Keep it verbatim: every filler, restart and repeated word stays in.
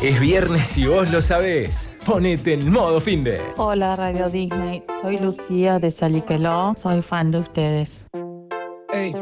Es viernes y vos lo sabés. Ponete en modo finde. Hola Radio Disney, soy Lucía de Saliqueló, soy fan de ustedes. Ey,